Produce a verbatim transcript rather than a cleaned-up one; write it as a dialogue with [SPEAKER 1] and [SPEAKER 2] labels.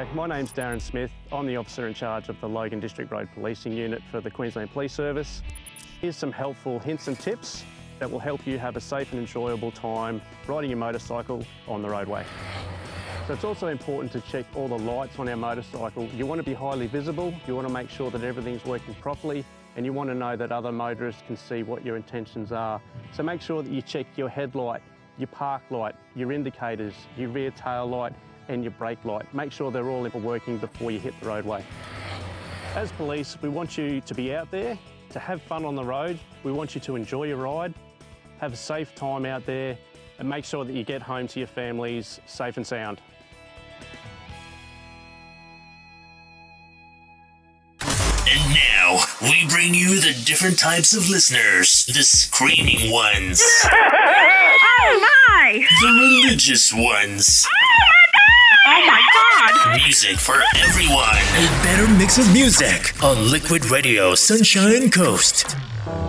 [SPEAKER 1] Hi, my name's Darren Smith. I'm the officer in charge of the Logan District Road Policing Unit for the Queensland Police Service. Here's some helpful hints and tips that will help you have a safe and enjoyable time riding your motorcycle on the roadway. So it's also important to check all the lights on our motorcycle. You want to be highly visible, you want to make sure that everything's working properly, and you want to know that other motorists can see what your intentions are. So make sure that you check your headlight, your park light, your indicators, your rear tail light, and your brake light. Make sure they're all working before you hit the roadway. As police, we want you to be out there, to have fun on the road. We want you to enjoy your ride, have a safe time out there, and make sure that you get home to your families safe and sound.
[SPEAKER 2] And now, we bring you the different types of listeners. The screaming ones.
[SPEAKER 3] Oh my!
[SPEAKER 2] The religious ones.
[SPEAKER 3] Oh my god!
[SPEAKER 2] Music for everyone. A better mix of music on Liquid Radio Sunshine Coast.